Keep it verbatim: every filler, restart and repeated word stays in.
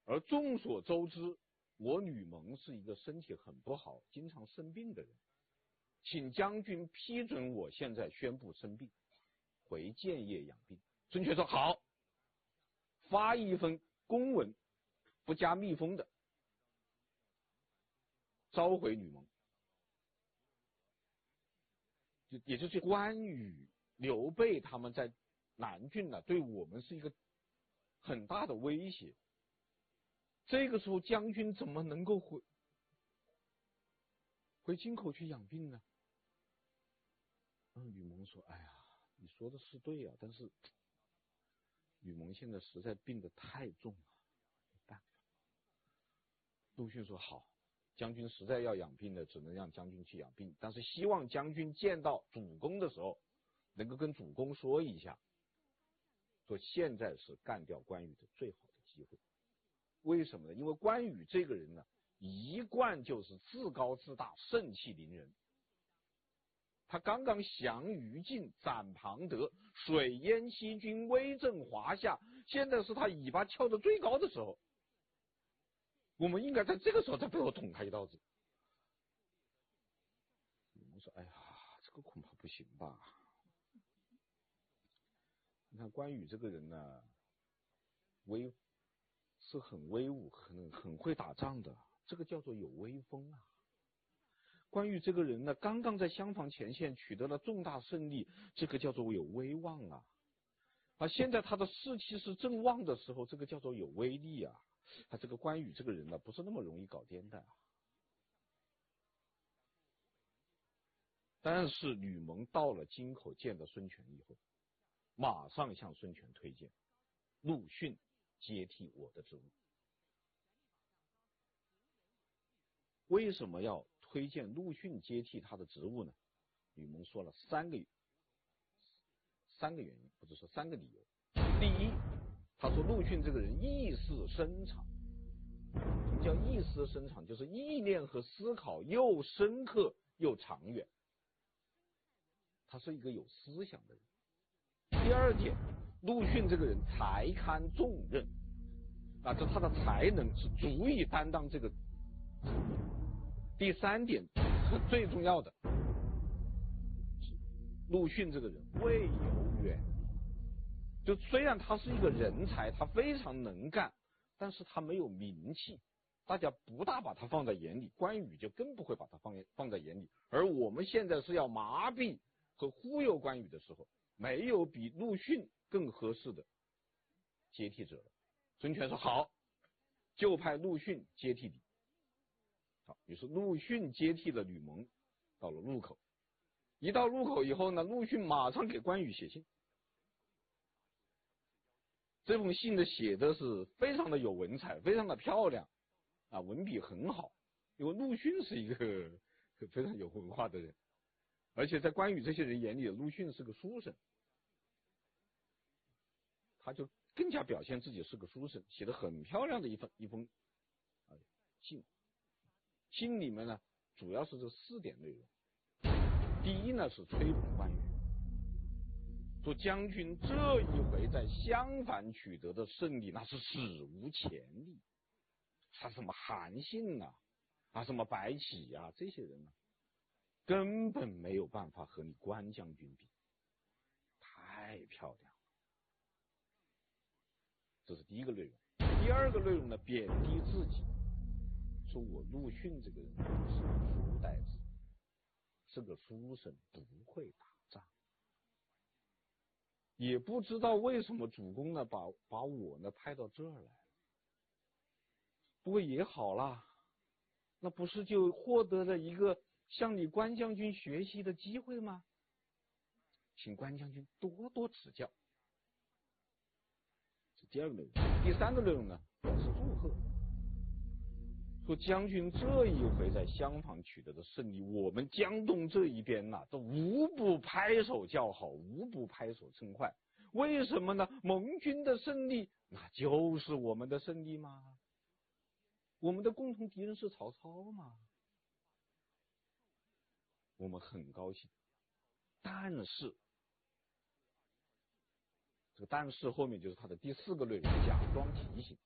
而众所周知，我吕蒙是一个身体很不好、经常生病的人，请将军批准我现在宣布生病，回建业养病。孙权说好，发一封公文，不加密封的，召回吕蒙。就也就是关羽、刘备他们在南郡呢、啊，对我们是一个很大的威胁。这个时候，将军怎么能够回回京口去养病呢？嗯，吕蒙说：“哎呀，你说的是对啊，但是吕蒙现在实在病得太重了，没办法。”陆逊说：“好。”将军实在要养病的，只能让将军去养病，但是希望将军见到主公的时候，能够跟主公说一下，说现在是干掉关羽的最好的机会。为什么呢？因为关羽这个人呢，一贯就是自高自大，盛气凌人。他刚刚降于禁，斩庞德，水淹西军，威震华夏，现在是他尾巴翘得最高的时候。我们应该在这个时候在背后捅他一刀子。我说：“哎呀，这个恐怕不行吧？你看关羽这个人呢，威是很威武，很很会打仗的，这个叫做有威风啊。关羽这个人呢，刚刚在襄樊前线取得了重大胜利，这个叫做有威望啊。而现在他的士气是正旺的时候，这个叫做有威力啊。他这个关羽这个人呢，不是那么容易搞掂的啊。”但是吕蒙到了京口见到孙权以后，马上向孙权推荐陆逊接替我的职务。为什么要推荐陆逊接替他的职务呢？吕蒙说了三个三个原因，或者说三个理由。第一，他说陆逊这个人意识深长。什么叫意识深长？就是意念和思考又深刻又长远，他是一个有思想的人。第二点，陆逊这个人才堪重任，啊，这他的才能是足以担当这个。第三点，最重要的，陆逊这个人未有远虑，就虽然他是一个人才，他非常能干，但是他没有名气，大家不大把他放在眼里，关羽就更不会把他放放在眼里。而我们现在是要麻痹和忽悠关羽的时候，没有比陆逊更合适的接替者了。孙权说好，就派陆逊接替你。好，于是陆逊接替了吕蒙，到了路口。一到路口以后呢，陆逊马上给关羽写信。这封信呢写的是非常的有文采，非常的漂亮啊，文笔很好。因为陆逊是一个非常有文化的人，而且在关羽这些人眼里，陆逊是个书生，他就更加表现自己是个书生，写的很漂亮的一封一封啊信。信里面呢，主要是这四点内容。第一呢是吹捧关羽，说将军这一回在襄樊取得的胜利，那是史无前例。他什么韩信啊，啊什么白起啊，这些人呢、啊，根本没有办法和你关将军比，太漂亮了。这是第一个内容。第二个内容呢，贬低自己，说我陆逊这个人是个书呆子，是个书生，不会打仗，也不知道为什么主公呢把把我呢派到这儿来了。不过也好啦，那不是就获得了一个向你关将军学习的机会吗？请关将军多多指教。这第二个内容。第三个内容呢，表示祝贺，说将军这一回在襄樊取得的胜利，我们江东这一边呐、啊，都无不拍手叫好，无不拍手称快。为什么呢？盟军的胜利，那就是我们的胜利吗？我们的共同敌人是曹操吗？我们很高兴，但是这个但是后面就是他的第四个内容，假装提醒。